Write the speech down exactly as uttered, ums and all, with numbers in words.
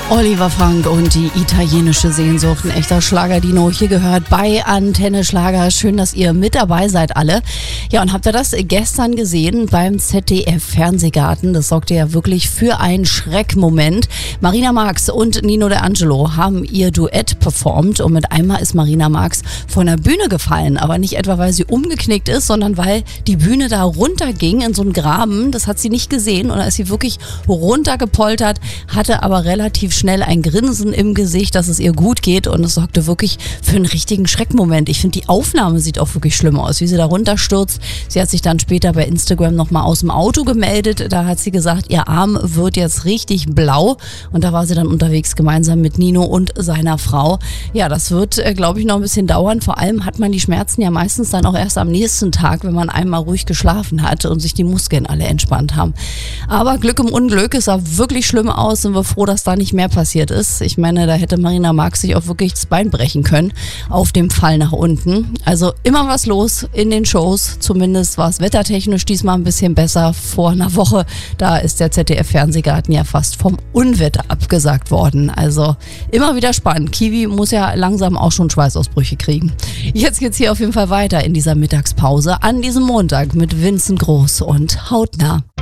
Oliver Frank und die italienische Sehnsucht, ein echter Schlager-Dino. Hier gehört bei Antenne Schlager. Schön, dass ihr mit dabei seid alle. Ja, und habt ihr das gestern gesehen beim Z D F-Fernsehgarten? Das sorgte ja wirklich für einen Schreckmoment. Marina Marx und Nino De Angelo haben ihr Duett performt und mit einmal ist Marina Marx von der Bühne gefallen. Aber nicht etwa, weil sie umgeknickt ist, sondern weil die Bühne da runterging in so einen Graben. Das hat sie nicht gesehen und da ist sie wirklich runtergepoltert, hatte aber relativ schnell ein Grinsen im Gesicht, dass es ihr gut geht und es sorgte wirklich für einen richtigen Schreckmoment. Ich finde, die Aufnahme sieht auch wirklich schlimm aus, wie sie da runterstürzt. Sie hat sich dann später bei Instagram nochmal aus dem Auto gemeldet. Da hat sie gesagt, ihr Arm wird jetzt richtig blau und da war sie dann unterwegs gemeinsam mit Nino und seiner Frau. Ja, das wird, äh, glaube ich, noch ein bisschen dauern. Vor allem hat man die Schmerzen ja meistens dann auch erst am nächsten Tag, wenn man einmal ruhig geschlafen hat und sich die Muskeln alle entspannt haben. Aber Glück im Unglück, es sah wirklich schlimm aus, sind wir froh, dass da nicht mehr passiert ist. Ich meine, da hätte Marina Marx sich auch wirklich das Bein brechen können auf dem Fall nach unten. Also immer was los in den Shows. Zumindest war es wettertechnisch diesmal ein bisschen besser. Vor einer Woche, da ist der Z D F-Fernsehgarten ja fast vom Unwetter abgesagt worden. Also immer wieder spannend. Kiwi muss ja langsam auch schon Schweißausbrüche kriegen. Jetzt geht's hier auf jeden Fall weiter in dieser Mittagspause an diesem Montag mit Vincent Groß und Hautnah.